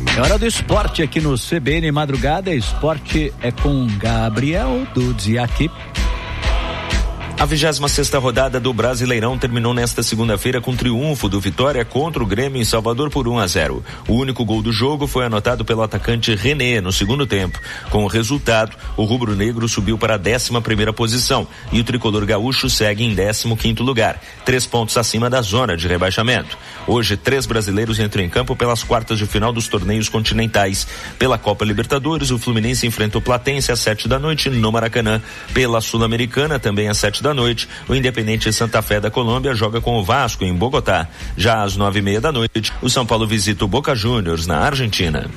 É hora do esporte aqui no CBN Madrugada. Esporte é com Gabriel Dudziak. A 26ª rodada do Brasileirão terminou nesta segunda-feira com triunfo do Vitória contra o Grêmio em Salvador por 1-0. O único gol do jogo foi anotado pelo atacante René no segundo tempo. Com o resultado, o rubro-negro subiu para a 11ª posição e o tricolor gaúcho segue em 15º lugar, 3 pontos acima da zona de rebaixamento. Hoje, 3 brasileiros entram em campo pelas quartas de final dos torneios continentais. Pela Copa Libertadores, o Fluminense enfrenta o Platense às 7h no Maracanã. Pela Sul-Americana, também às 7h, o Independente Santa Fé da Colômbia joga com o Vasco em Bogotá. Já às 9h30, o São Paulo visita o Boca Juniors na Argentina.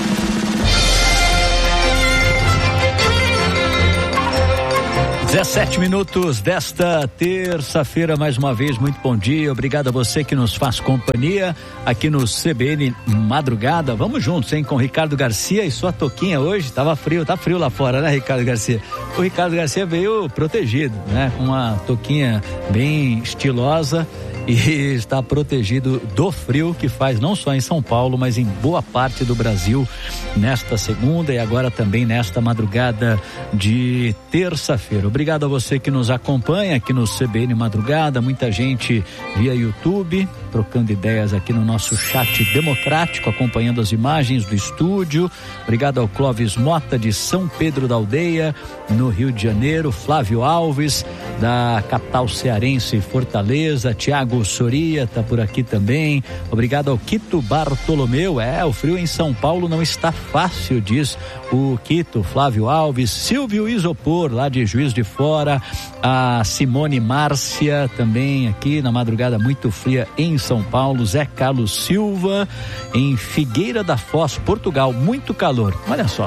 17 minutos desta terça-feira, mais uma vez, muito bom dia, obrigado a você que nos faz companhia aqui no CBN Madrugada. Vamos juntos, hein, com o Ricardo Garcia e sua toquinha hoje. Tá frio lá fora, né, Ricardo Garcia? O Ricardo Garcia veio protegido, né, com uma toquinha bem estilosa e está protegido do frio que faz não só em São Paulo, mas em boa parte do Brasil nesta segunda e agora também nesta madrugada de terça-feira. Obrigado a você que nos acompanha aqui no CBN Madrugada, muita gente via YouTube, trocando ideias aqui no nosso chat democrático, acompanhando as imagens do estúdio. Obrigado ao Clóvis Mota de São Pedro da Aldeia, no Rio de Janeiro, Flávio Alves da capital cearense Fortaleza, Tiago Soria tá por aqui também. Obrigado ao Quito Bartolomeu. O frio em São Paulo não está fácil, diz o Quito. Flávio Alves, Silvio Isopor lá de Juiz de Fora, a Simone Márcia também aqui na madrugada muito fria em São Paulo, Zé Carlos Silva em Figueira da Foz, Portugal, muito calor, olha só.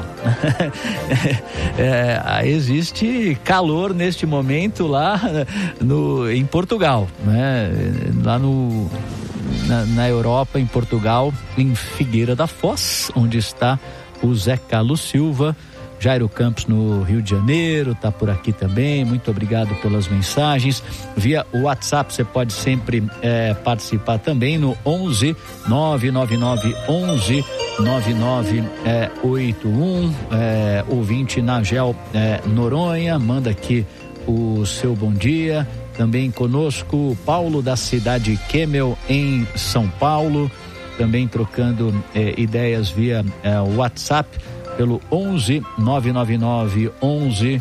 Existe calor neste momento lá em Portugal, né? Lá na Europa, em Portugal, em Figueira da Foz, onde está o Zé Carlos Silva. Jairo Campos no Rio de Janeiro tá por aqui também, muito obrigado pelas mensagens. Via WhatsApp você pode sempre participar também no 11 999 11 9981. Ouvinte Nagel Noronha manda aqui o seu bom dia. Também conosco Paulo da cidade Kemel em São Paulo, também trocando ideias via WhatsApp pelo 11 999 11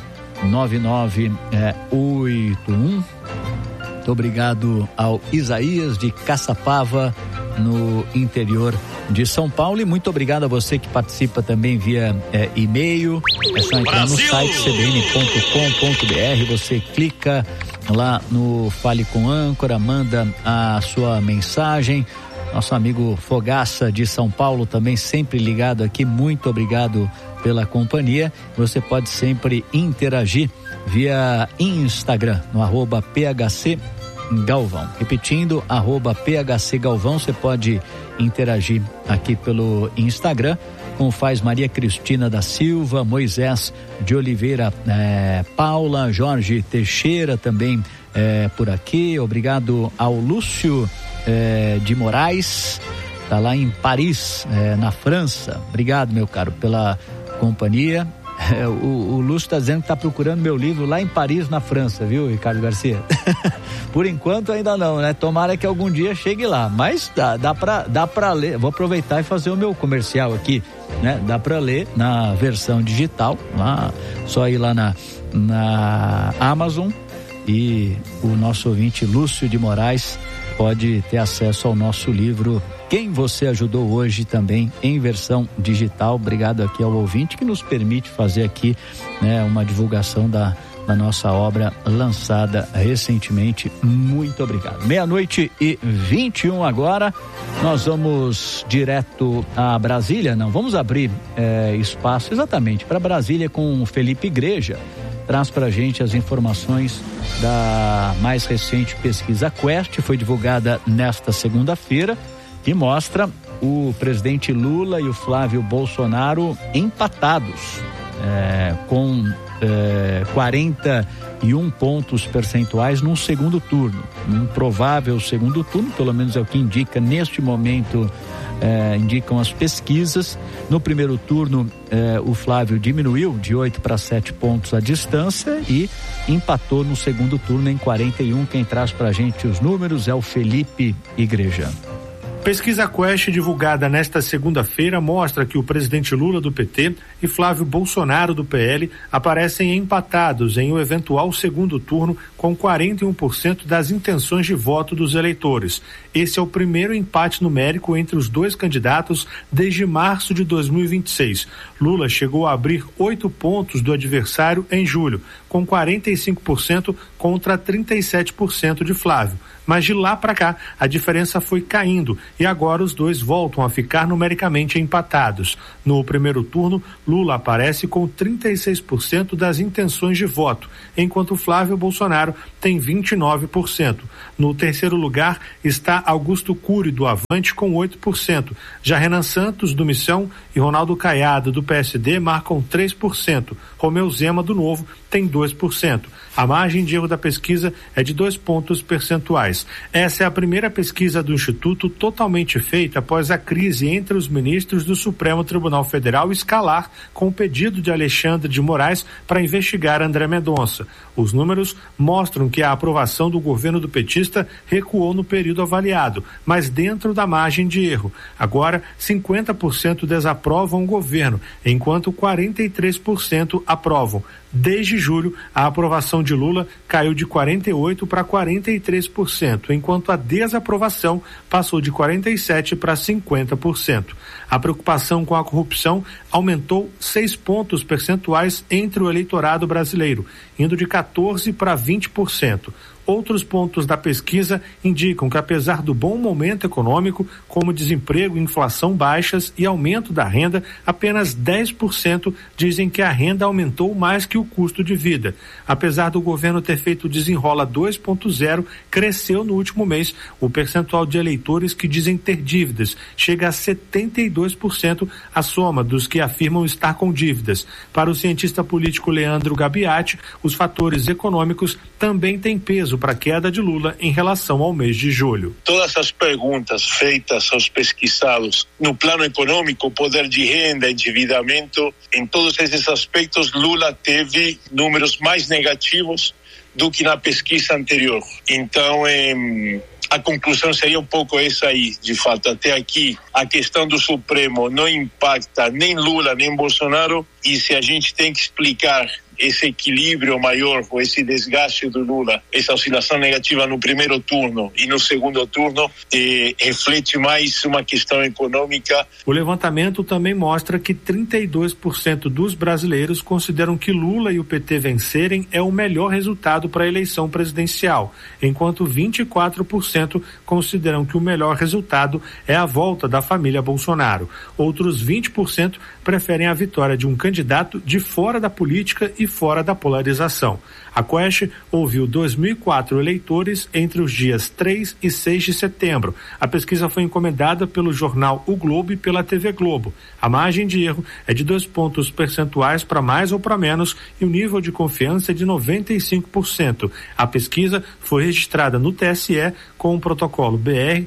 9981. Muito obrigado ao Isaías de Caçapava, no interior de São Paulo, e muito obrigado a você que participa também via e-mail. É só entrar no site cbn.com.br, você clica lá no Fale com Âncora, manda a sua mensagem. Nosso amigo Fogaça de São Paulo também sempre ligado aqui, muito obrigado pela companhia. Você pode sempre interagir via Instagram no @PHC Galvão. Repetindo, @PHC Galvão, você pode interagir aqui pelo Instagram, como faz Maria Cristina da Silva, Moisés de Oliveira, Paula, Jorge Teixeira também por aqui. Obrigado ao Lúcio de Moraes, tá lá em Paris, na França. Obrigado, meu caro, pela companhia. O Lúcio está dizendo que está procurando meu livro lá em Paris, na França, viu, Ricardo Garcia? Por enquanto ainda não, né? Tomara que algum dia chegue lá, mas dá pra ler. Vou aproveitar e fazer o meu comercial aqui, né? Dá pra ler na versão digital, lá, só ir lá na Amazon, e o nosso ouvinte Lúcio de Moraes pode ter acesso ao nosso livro Quem Você Ajudou Hoje, também em versão digital. Obrigado aqui ao ouvinte que nos permite fazer aqui, né, uma divulgação da nossa obra lançada recentemente. Muito obrigado. 12:21 agora. Nós vamos direto a Brasília, vamos abrir espaço exatamente para Brasília com o Felipe Igreja. Traz pra gente as informações da mais recente pesquisa Quest, foi divulgada nesta segunda-feira, que mostra o presidente Lula e o Flávio Bolsonaro empatados, com 41 pontos percentuais num segundo turno, num provável segundo turno, pelo menos é o que indica neste momento indicam as pesquisas. No primeiro turno, o Flávio diminuiu de 8 para 7 pontos a distância e empatou no segundo turno em 41. Quem traz pra gente os números é o Felipe Igreja. Pesquisa Quest divulgada nesta segunda-feira mostra que o presidente Lula do PT e Flávio Bolsonaro do PL aparecem empatados em um eventual segundo turno com 41% das intenções de voto dos eleitores. Esse é o primeiro empate numérico entre os dois candidatos desde março de 2026. Lula chegou a abrir 8 pontos do adversário em julho, com 45% contra 37% de Flávio. Mas de lá para cá, a diferença foi caindo e agora os dois voltam a ficar numericamente empatados. No primeiro turno, Lula aparece com 36% das intenções de voto, enquanto Flávio Bolsonaro tem 29%. No terceiro lugar está Augusto Cury, do Avante, com 8%. Já Renan Santos, do Missão, e Ronaldo Caiado, do PSD, marcam 3%. Romeu Zema, do Novo, tem 2%. A margem de erro da pesquisa é de 2 pontos percentuais. Essa é a primeira pesquisa do Instituto totalmente feita após a crise entre os ministros do Supremo Tribunal Federal escalar com o pedido de Alexandre de Moraes para investigar André Mendonça. Os números mostram que a aprovação do governo do petista recuou no período avaliado, mas dentro da margem de erro. Agora, 50% desaprovam o governo, enquanto 43% aprovam. Desde julho, a aprovação de Lula caiu de 48% para 43%, enquanto a desaprovação passou de 47% para 50%. A preocupação com a corrupção aumentou 6 pontos percentuais entre o eleitorado brasileiro, indo de 14% para 20%. Outros pontos da pesquisa indicam que, apesar do bom momento econômico, como desemprego e inflação baixas e aumento da renda, apenas 10% dizem que a renda aumentou mais que o custo de vida. Apesar do governo ter feito o Desenrola 2.0, cresceu no último mês o percentual de eleitores que dizem ter dívidas. Chega a 72% a soma dos que afirmam estar com dívidas. Para o cientista político Leandro Gabiati, os fatores econômicos também têm peso para a queda de Lula em relação ao mês de julho. Todas as perguntas feitas aos pesquisados no plano econômico, poder de renda, endividamento, em todos esses aspectos, Lula teve números mais negativos do que na pesquisa anterior. Então, a conclusão seria um pouco essa aí, de fato. Até aqui, a questão do Supremo não impacta nem Lula, nem Bolsonaro, e se a gente tem que explicar esse equilíbrio maior, ou esse desgaste do Lula, essa oscilação negativa no primeiro turno e no segundo turno, reflete mais uma questão econômica. O levantamento também mostra que 32% dos brasileiros consideram que Lula e o PT vencerem é o melhor resultado para a eleição presidencial, enquanto 24% consideram que o melhor resultado é a volta da família Bolsonaro. Outros 20% preferem a vitória de um candidato de fora da política e fora da polarização. A Quest ouviu 2.004 eleitores entre os dias 3 e 6 de setembro. A pesquisa foi encomendada pelo jornal O Globo e pela TV Globo. A margem de erro é de 2 pontos percentuais para mais ou para menos e o nível de confiança é de 95%. A pesquisa foi registrada no TSE com o protocolo BR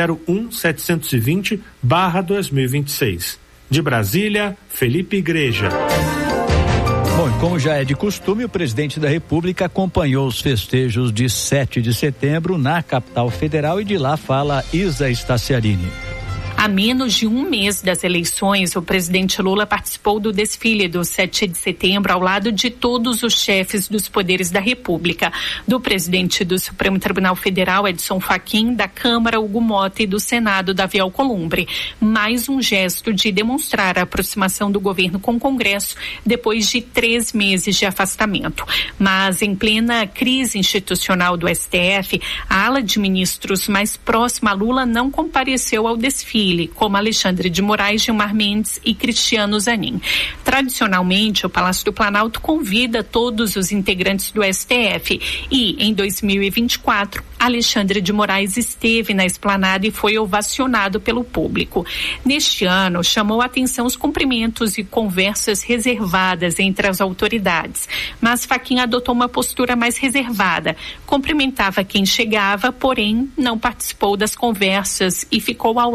01720/2026. De Brasília, Felipe Igreja. Bom, como já é de costume, o presidente da República acompanhou os festejos de 7 de setembro na capital federal e de lá fala Isa Staciarini. Há menos de um mês das eleições, o presidente Lula participou do desfile do 7 de setembro ao lado de todos os chefes dos poderes da República, do presidente do Supremo Tribunal Federal, Edson Fachin, da Câmara, Hugo Motta, e do Senado, Davi Alcolumbre. Mais um gesto de demonstrar a aproximação do governo com o Congresso depois de 3 meses de afastamento. Mas em plena crise institucional do STF, a ala de ministros mais próxima a Lula não compareceu ao desfile, como Alexandre de Moraes, Gilmar Mendes e Cristiano Zanin. Tradicionalmente, o Palácio do Planalto convida todos os integrantes do STF e, em 2024, Alexandre de Moraes esteve na esplanada e foi ovacionado pelo público. Neste ano, chamou a atenção os cumprimentos e conversas reservadas entre as autoridades, mas Fachin adotou uma postura mais reservada. Cumprimentava quem chegava, porém não participou das conversas e ficou ao lado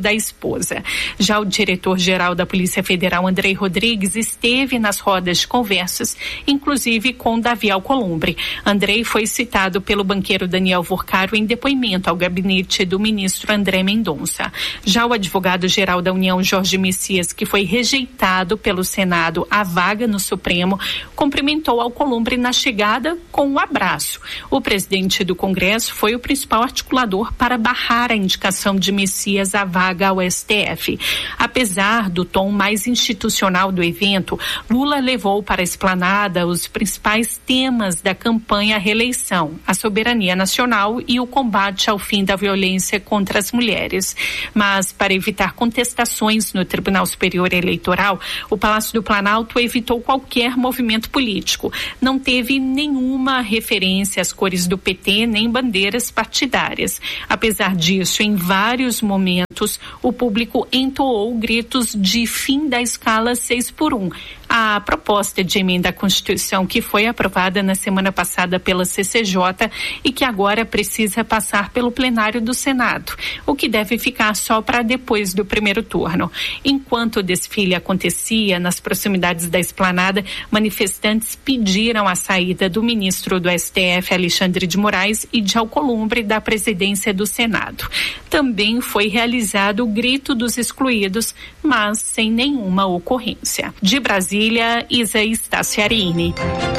da esposa. Já o diretor-geral da Polícia Federal, Andrei Rodrigues, esteve nas rodas de conversas, inclusive com Davi Alcolumbre. Andrei foi citado pelo banqueiro Daniel Vorcaro em depoimento ao gabinete do ministro André Mendonça. Já o advogado-geral da União, Jorge Messias, que foi rejeitado pelo Senado a vaga no Supremo, cumprimentou Alcolumbre na chegada com um abraço. O presidente do Congresso foi o principal articulador para barrar a indicação de Messias à vaga ao STF. Apesar do tom mais institucional do evento, Lula levou para a esplanada os principais temas da campanha à reeleição, a soberania nacional e o combate ao fim da violência contra as mulheres. Mas, para evitar contestações no Tribunal Superior Eleitoral, o Palácio do Planalto evitou qualquer movimento político. Não teve nenhuma referência às cores do PT nem bandeiras partidárias. Apesar disso, em vários momentos, o público entoou gritos de fim da escala 6x1. A proposta de emenda à Constituição que foi aprovada na semana passada pela CCJ e que agora precisa passar pelo plenário do Senado, o que deve ficar só para depois do primeiro turno. Enquanto o desfile acontecia nas proximidades da esplanada, manifestantes pediram a saída do ministro do STF, Alexandre de Moraes, e de Alcolumbre, da presidência do Senado. Também foi realizado o grito dos excluídos, mas sem nenhuma ocorrência. De Brasília, Isaías Tassiarini.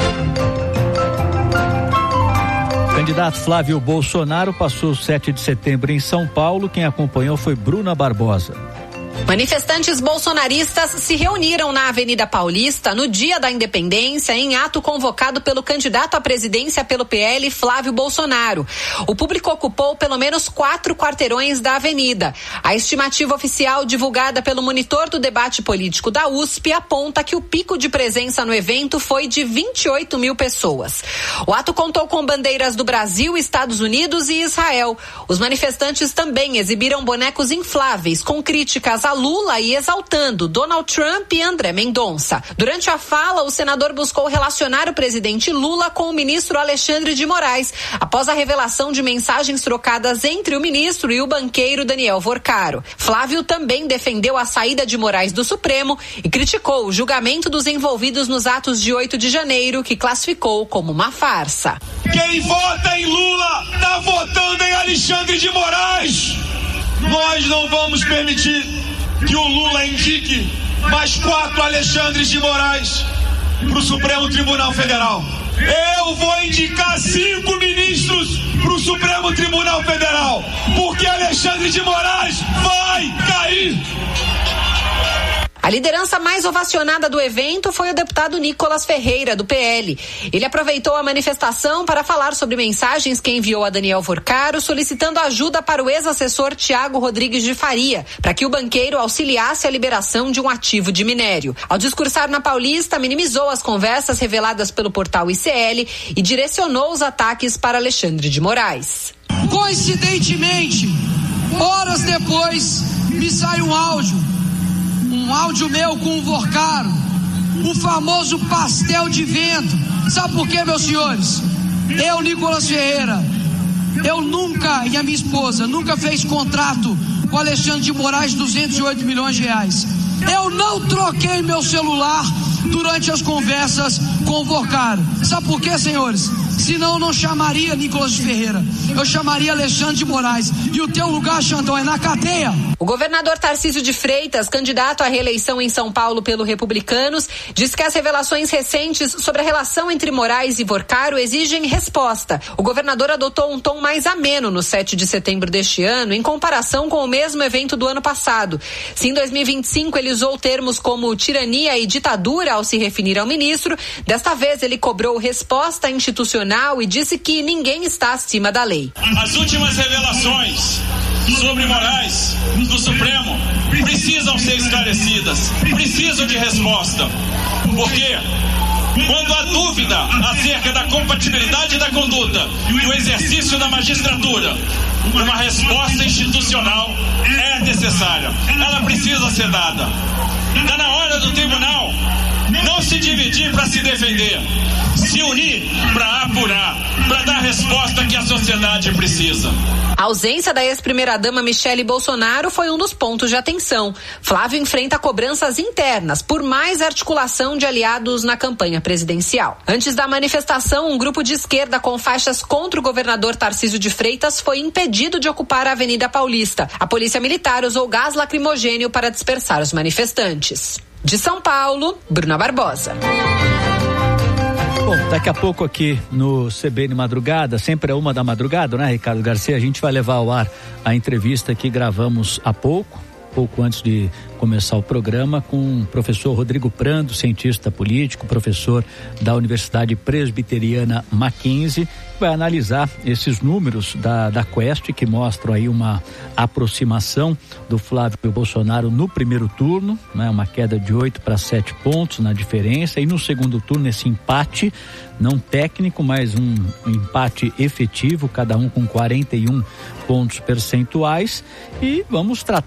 O candidato Flávio Bolsonaro passou o 7 de setembro em São Paulo. Quem acompanhou foi Bruna Barbosa. Manifestantes bolsonaristas se reuniram na Avenida Paulista no Dia da Independência em ato convocado pelo candidato à presidência pelo PL, Flávio Bolsonaro. O público ocupou pelo menos 4 quarteirões da avenida. A estimativa oficial divulgada pelo monitor do debate político da USP aponta que o pico de presença no evento foi de 28 mil pessoas. O ato contou com bandeiras do Brasil, Estados Unidos e Israel. Os manifestantes também exibiram bonecos infláveis com críticas a Lula e exaltando Donald Trump e André Mendonça. Durante a fala, o senador buscou relacionar o presidente Lula com o ministro Alexandre de Moraes, após a revelação de mensagens trocadas entre o ministro e o banqueiro Daniel Vorcaro. Flávio também defendeu a saída de Moraes do Supremo e criticou o julgamento dos envolvidos nos atos de 8 de janeiro, que classificou como uma farsa. Quem vota em Lula está votando em Alexandre de Moraes. Nós não vamos permitir que o Lula indique mais 4 Alexandres de Moraes para o Supremo Tribunal Federal. Eu vou indicar 5 ministros para o Supremo Tribunal Federal, porque Alexandre de Moraes vai cair. A liderança mais ovacionada do evento foi o deputado Nicolas Ferreira, do PL. Ele aproveitou a manifestação para falar sobre mensagens que enviou a Daniel Vorcaro, solicitando ajuda para o ex-assessor Tiago Rodrigues de Faria, para que o banqueiro auxiliasse a liberação de um ativo de minério. Ao discursar na Paulista, minimizou as conversas reveladas pelo portal ICL e direcionou os ataques para Alexandre de Moraes. Coincidentemente, horas depois, me sai um áudio meu com o Vorcaro, o famoso pastel de vento. Sabe por quê, meus senhores? Eu, Nicolas Ferreira, eu nunca, e a minha esposa, nunca fez contrato com Alexandre de Moraes 208 milhões de reais. Eu não troquei meu celular durante as conversas com o Vorcaro. Sabe por quê, senhores? Senão eu não chamaria Nicolas Ferreira, eu chamaria Alexandre de Moraes. E o teu lugar, Xandão, é na cadeia. O governador Tarcísio de Freitas, candidato à reeleição em São Paulo pelo Republicanos, diz que as revelações recentes sobre a relação entre Moraes e Vorcaro exigem resposta. O governador adotou um tom mais ameno no 7 de setembro deste ano, em comparação com o mesmo evento do ano passado. Se em 2025 ele usou termos como tirania e ditadura ao se referir ao ministro, desta vez ele cobrou resposta institucional e disse que ninguém está acima da lei. As últimas revelações sobre Moraes do Supremo precisam ser esclarecidas, precisam de resposta. Porque quando há dúvida acerca da compatibilidade da conduta e o exercício da magistratura, uma resposta institucional é necessária. Ela precisa ser dada. Está na hora do tribunal não se dividir para se defender, se unir para apurar, para dar a resposta que a sociedade precisa. A ausência da ex-primeira-dama Michele Bolsonaro foi um dos pontos de atenção. Flávio enfrenta cobranças internas por mais articulação de aliados na campanha presidencial. Antes da manifestação, um grupo de esquerda com faixas contra o governador Tarcísio de Freitas foi impedido de ocupar a Avenida Paulista. A polícia militar usou gás lacrimogênio para dispersar os manifestantes. De São Paulo, Bruna Barbosa. Bom, daqui a pouco aqui no CBN Madrugada, sempre é 1h da, né, Ricardo Garcia? A gente vai levar ao ar a entrevista que gravamos há pouco antes de começar o programa, com o professor Rodrigo Prando, cientista político, professor da Universidade Presbiteriana Mackenzie, que vai analisar esses números da Quest, que mostram aí uma aproximação do Flávio Bolsonaro no primeiro turno, né, uma queda de 8 para 7 pontos na diferença, e no segundo turno esse empate, não técnico, mas um empate efetivo, cada um com 41 pontos percentuais, e vamos tratar